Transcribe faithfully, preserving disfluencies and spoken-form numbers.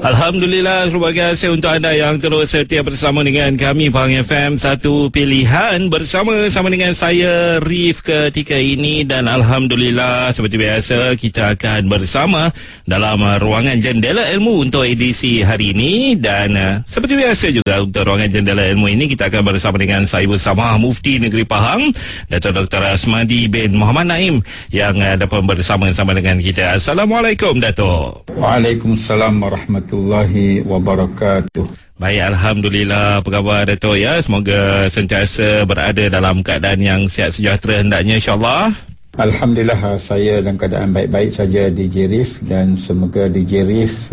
Alhamdulillah, terima kasih untuk anda yang terus setia bersama dengan kami Pahang F M, satu pilihan bersama-sama dengan saya Rif ketika ini. Dan Alhamdulillah, seperti biasa kita akan bersama dalam uh, ruangan Jendela Ilmu untuk edisi hari ini. Dan uh, seperti biasa juga untuk ruangan Jendela Ilmu ini kita akan bersama dengan saya bersama Mufti Negeri Pahang, Dato' Doktor Asmadi bin Muhammad Naim, yang uh, dapat bersama-sama dengan kita. Assalamualaikum Dato'. Waalaikumsalam warahmatullahi wabarakatuh. Baik, Alhamdulillah. Apa khabar Dato' ya? Semoga sentiasa berada dalam keadaan yang sihat sejahtera hendaknya, insyaAllah. Alhamdulillah, saya dalam keadaan baik-baik saja D J Rif, dan semoga D J Rif